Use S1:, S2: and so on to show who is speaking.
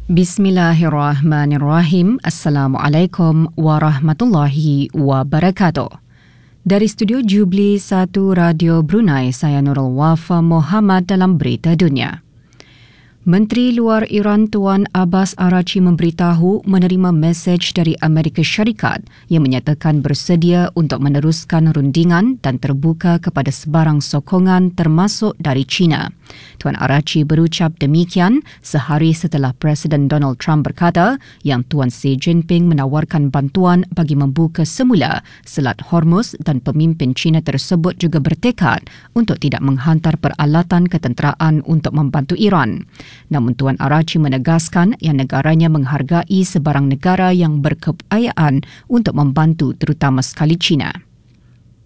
S1: Bismillahirrahmanirrahim. Assalamualaikum warahmatullahi wabarakatuh. Dari studio Jubli 1 Radio Brunei, saya Nurul Wafa Muhammad dalam Berita Dunia. Menteri Luar Iran Tuan Abbas Araghchi memberitahu menerima mesej dari Amerika Syarikat yang menyatakan bersedia untuk meneruskan rundingan dan terbuka kepada sebarang sokongan termasuk dari China. Tuan Araghchi berucap demikian sehari setelah Presiden Donald Trump berkata yang Tuan Xi Jinping menawarkan bantuan bagi membuka semula Selat Hormuz dan pemimpin China tersebut juga bertekad untuk tidak menghantar peralatan ketenteraan untuk membantu Iran. Namun Tuan Araghchi menegaskan yang negaranya menghargai sebarang negara yang berkeupayaan untuk membantu terutama sekali China.